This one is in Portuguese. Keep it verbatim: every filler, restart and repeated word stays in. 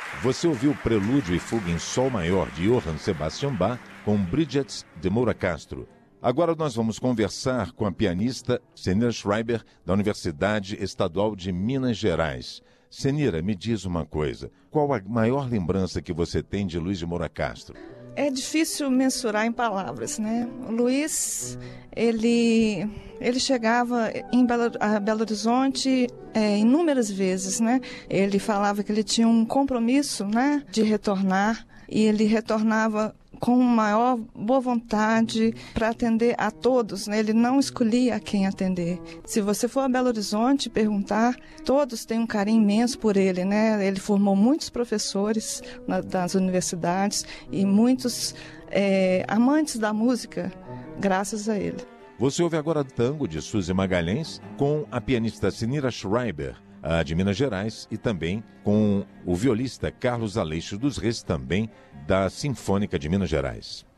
Você ouviu Prelúdio e Fuga em Sol Maior, de Johann Sebastian Bach, com Bridget de Moura Castro. Agora nós vamos conversar com a pianista Senira Schreiber, da Universidade Estadual de Minas Gerais. Senira, me diz uma coisa, qual a maior lembrança que você tem de Luiz de Moura Castro? É difícil mensurar em palavras, né? O Luiz, ele, ele chegava em Belo, a Belo Horizonte é, inúmeras vezes, né? Ele falava que ele tinha um compromisso, né, de retornar, e ele retornava com maior boa vontade para atender a todos, né? Ele não escolhia a quem atender. Se você for a Belo Horizonte perguntar, todos têm um carinho imenso por ele, né? Ele formou muitos professores na, das universidades e muitos é, amantes da música graças a ele. Você ouve agora Tango, de Suzy Magalhães, com a pianista Senira Schreiber, a de Minas Gerais, e também com o violista Carlos Aleixo dos Reis, também da Sinfônica de Minas Gerais.